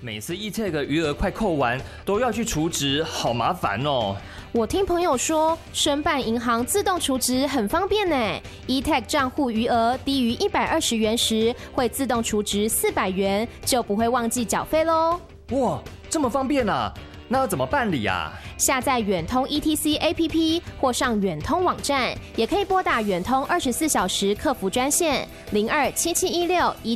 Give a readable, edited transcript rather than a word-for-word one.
每次 eTag 余额快扣完，都要去储值，好麻烦哦。 我听朋友说，申办银行自动储值很方便呢。eTag 账户余额低于120元时，会自动储值400元，就不会忘记缴费喽。 哇，这么方便啊！那要怎么办理啊？ 下载远通 ETC APP 或上远通网站，也可以拨打远通24小时客服专线027716